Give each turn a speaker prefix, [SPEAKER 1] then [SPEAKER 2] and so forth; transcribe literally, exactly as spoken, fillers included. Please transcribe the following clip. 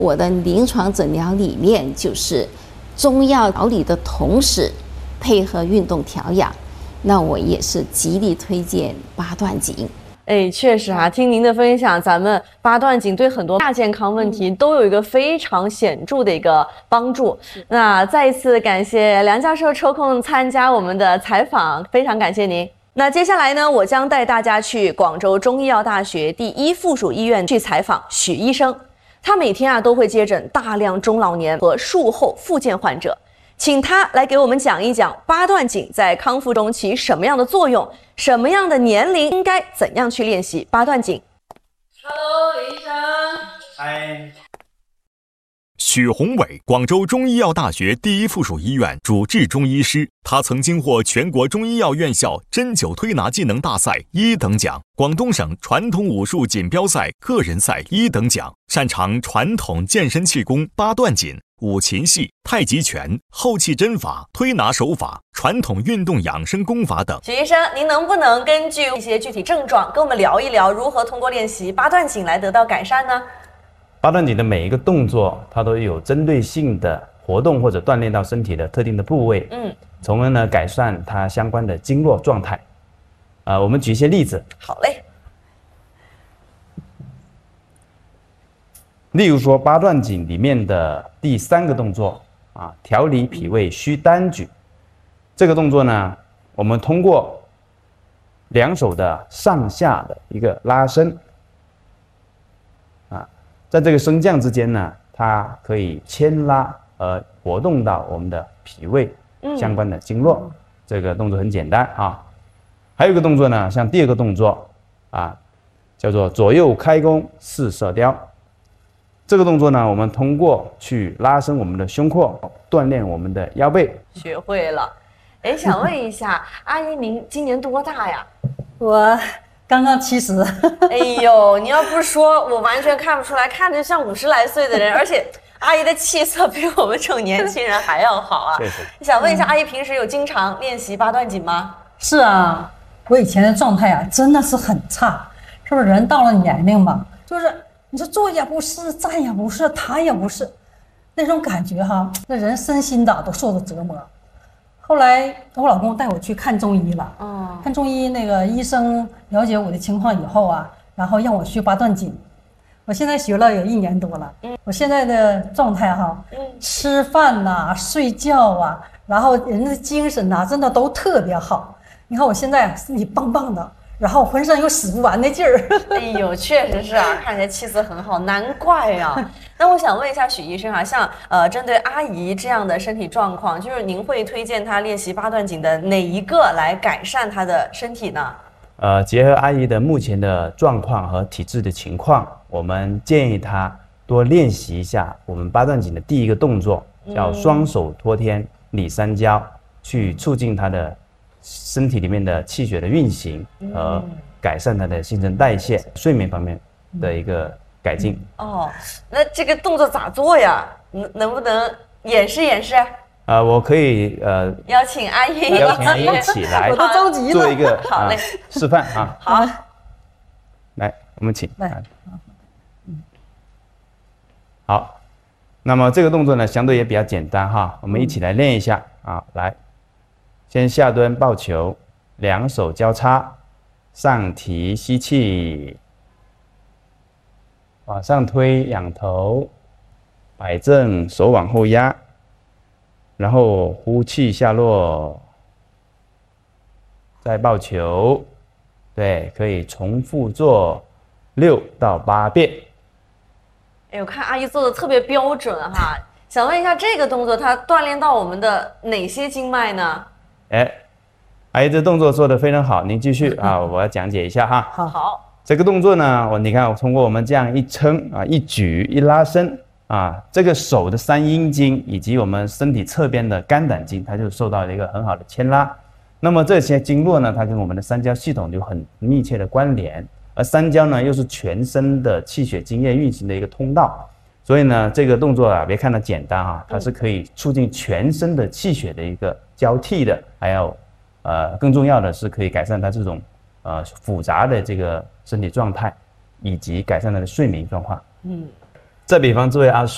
[SPEAKER 1] 我的临床诊疗理念就是中药调理的同时配合运动调养，那我也是极力推荐八段锦。
[SPEAKER 2] 哎，确实啊，听您的分享，咱们八段锦对很多亚健康问题都有一个非常显著的一个帮助。那再一次感谢梁教授抽空参加我们的采访，非常感谢您。那接下来呢，我将带大家去广州中医药大学第一附属医院去采访许医生。他每天啊都会接诊大量中老年和术后复健患者。请他来给我们讲一讲八段锦在康复中起什么样的作用，什么样的年龄应该怎样去练习八段锦。Hello， 李医生。
[SPEAKER 3] 嗨。
[SPEAKER 4] 许宏伟，广州中医药大学第一附属医院主治中医师，他曾经获全国中医药院校针灸推拿技能大赛一等奖、广东省传统武术锦标赛个人赛一等奖，擅长传统健身气功、八段锦、五禽戏、太极拳、后气针法、推拿手法、传统运动养生功法等。
[SPEAKER 2] 许医生，您能不能根据一些具体症状跟我们聊一聊，如何通过练习八段锦来得到改善呢？
[SPEAKER 3] 八段锦的每一个动作，它都有针对性的活动或者锻炼到身体的特定的部位，嗯，从而呢改善它相关的经络状态。啊、呃，我们举一些例子。
[SPEAKER 2] 好嘞。
[SPEAKER 3] 例如说八段锦里面的第三个动作啊，调理脾胃虚单举。这个动作呢，我们通过两手的上下的一个拉伸。在这个升降之间呢，它可以牵拉而活动到我们的脾胃相关的经络。嗯、这个动作很简单啊。还有一个动作呢，像第二个动作啊，叫做左右开弓四射雕。这个动作呢，我们通过去拉伸我们的胸廓，锻炼我们的腰背。
[SPEAKER 2] 学会了。哎，想问一下，阿姨您今年多大呀？
[SPEAKER 5] 我刚刚七十。
[SPEAKER 2] 哎呦，你要不说，我完全看不出来，看着像五十来岁的人，而且阿姨的气色比我们这种年轻人还要好啊。
[SPEAKER 3] 谢谢。
[SPEAKER 2] 想问一下，阿姨平时有经常练习八段锦吗？
[SPEAKER 5] 是啊，我以前的状态啊，真的是很差。是不是人到了年龄嘛，就是你说坐也不是，站也不是，躺也不是，那种感觉哈，那人身心的都受着折磨。后来我老公带我去看中医了，哦，看中医那个医生了解我的情况以后啊，然后让我学八段锦。我现在学了有一年多了，嗯，我现在的状态哈，嗯，吃饭呐、睡觉啊，然后人的精神呐、真的都特别好。你看我现在身体棒棒的，然后浑身有使不完的劲儿。
[SPEAKER 2] 哎呦，确实是啊，看起来气色很好，难怪啊。那我想问一下许医生啊，像呃针对阿姨这样的身体状况，就是您会推荐她练习八段锦的哪一个来改善她的身体呢？
[SPEAKER 3] 呃，结合阿姨的目前的状况和体质的情况，我们建议她多练习一下我们八段锦的第一个动作，叫双手托天理三焦，去促进她的身体里面的气血的运行和改善它的新陈代谢、睡眠方面的一个改进。
[SPEAKER 2] 哦，那这个动作咋做呀？能能不能演示演示？
[SPEAKER 3] 呃，我可以呃
[SPEAKER 2] 邀请阿姨，
[SPEAKER 3] 邀请阿姨一起来，
[SPEAKER 5] 我都着急了，
[SPEAKER 3] 做一个
[SPEAKER 2] 好嘞、
[SPEAKER 3] 啊、示范啊。
[SPEAKER 2] 好，
[SPEAKER 3] 来，我们请
[SPEAKER 5] 来。
[SPEAKER 3] 好，那么这个动作呢，相对也比较简单哈，我们一起来练一下啊，来。先下蹲抱球，两手交叉，上提吸气，往上推仰头，摆正手往后压，然后呼气下落，再抱球，对，可以重复做六到八遍。
[SPEAKER 2] 哎，我看阿姨做的特别标准哈，想问一下这个动作它锻炼到我们的哪些经脉呢？
[SPEAKER 3] 哎，阿姨这动作做得非常好，您继续啊，我要讲解一下哈。
[SPEAKER 2] 好，好，
[SPEAKER 3] 这个动作呢，我你看，我通过我们这样一撑啊，一举一拉伸啊，这个手的三阴经以及我们身体侧边的肝胆经，它就受到了一个很好的牵拉。那么这些经络呢，它跟我们的三焦系统有很密切的关联，而三焦呢又是全身的气血津液运行的一个通道。所以呢，这个动作啊，别看它简单啊，它是可以促进全身的气血的一个交替的，还有，呃，更重要的是可以改善它这种呃复杂的这个身体状态，以及改善它的睡眠状况。嗯，再比方这位阿叔。